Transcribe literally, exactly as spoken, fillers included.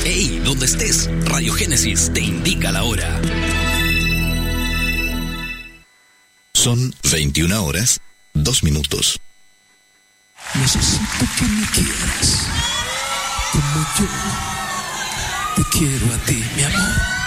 Hey, donde estés, Radio Génesis te indica la hora. Son veintiuna horas, dos minutos. Necesito que me quieras como yo te quiero a ti, mi amor.